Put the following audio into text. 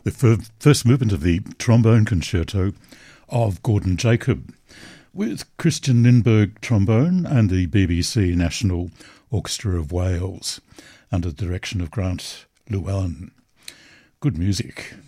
the first movement of the trombone concerto of Gordon Jacob, with Christian Lindbergh trombone and the BBC National Orchestra of Wales, under the direction of Grant Llewellyn. Good music.